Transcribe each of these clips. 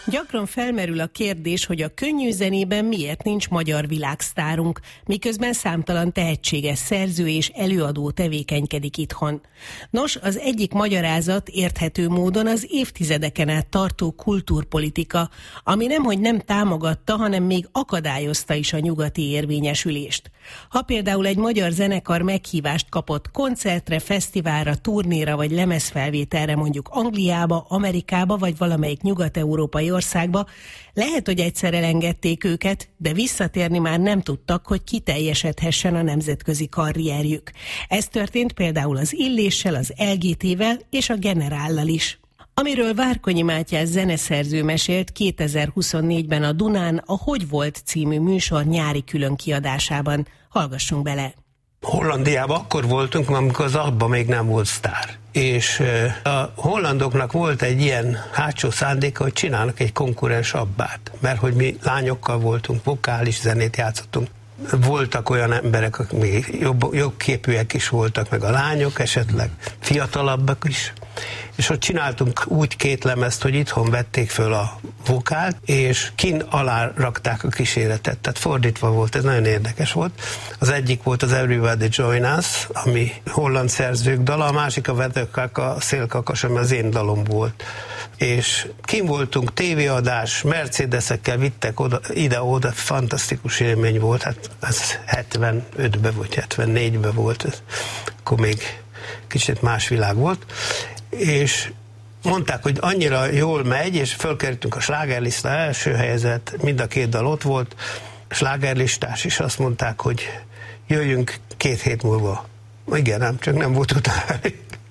Gyakran felmerül a kérdés, hogy a könnyű zenében miért nincs magyar világsztárunk, miközben számtalan tehetséges szerző és előadó tevékenykedik itthon. Nos, az egyik magyarázat érthető módon az évtizedeken át tartó kultúrpolitika, ami nemhogy nem támogatta, hanem még akadályozta is a nyugati érvényesülést. Ha például egy magyar zenekar meghívást kapott koncertre, fesztiválra, turnéra vagy lemezfelvételre mondjuk Angliába, Amerikába vagy valamelyik nyugat-európai országba, lehet, hogy egyszer elengedték őket, de visszatérni már nem tudtak, hogy kiteljesedhessen a nemzetközi karrierjük. Ez történt például az Illéssel, az LGT-vel és a Generállal is. Amiről Várkonyi Mátyás zeneszerző mesélt 2024-ben a Dunán a Hogy volt című műsor nyári különkiadásában. Hallgassunk bele! Hollandiában akkor voltunk, amikor az ABBA még nem volt sztár. És a hollandoknak volt egy ilyen hátsó szándéka, hogy csinálnak egy konkurens ABBA-t. Mert hogy mi lányokkal voltunk, vokális zenét játszottunk. Voltak olyan emberek, akik még jobb képűek is voltak, meg a lányok, esetleg fiatalabbak is. És ott csináltunk úgy 2 lemezt, hogy itthon vették föl a vokált, és kin alá rakták a kíséretet. Tehát fordítva volt, ez nagyon érdekes volt. Az egyik volt az Everybody Join Us, ami holland szerzők dala, a másik a Vedökkák, a Szélkakas, ami az én dalom volt. És kin voltunk, tévéadás, Mercedesekkel vittek ide-oda, fantasztikus élmény volt. Hát ez 75-ben vagy 74-ben volt, akkor még kicsit más világ volt. És mondták, hogy annyira jól megy, és fölkerültünk a slágerlista, első helyezett, mind a 2 dal ott volt, slágerlistás, és azt mondták, hogy jöjjünk 2 hét múlva. Igen, nem, csak nem volt utána.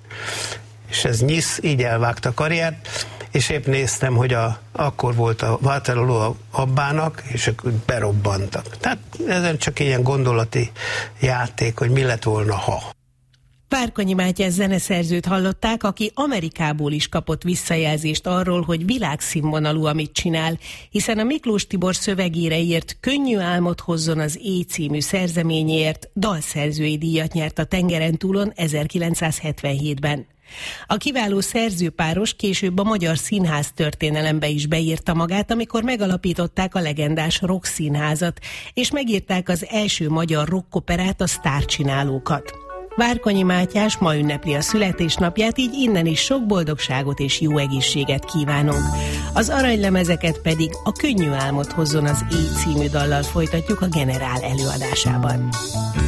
És ez nyisz, így elvágta a karriert, és épp néztem, hogy akkor volt a Waterloo Abbának, és ők berobbantak. Tehát ezen csak ilyen gondolati játék, hogy mi lett volna, ha. Várkonyi Mátyás zeneszerzőt hallották, aki Amerikából is kapott visszajelzést arról, hogy világszínvonalú, amit csinál, hiszen a Miklós Tibor szövegére írt Könnyű álmot hozzon az Éj című szerzeményéért dalszerzői díjat nyert a Tengeren túlon 1977-ben. A kiváló szerzőpáros később a magyar színház történelembe is beírta magát, amikor megalapították a legendás Rock Színházat, és megírták az első magyar rockoperát, a Sztárcsinálókat. Várkonyi Mátyás ma ünnepli a születésnapját, így innen is sok boldogságot és jó egészséget kívánunk. Az aranylemezeket pedig a Könnyű álmot hozzon az Éj című dallal folytatjuk a Generál előadásában.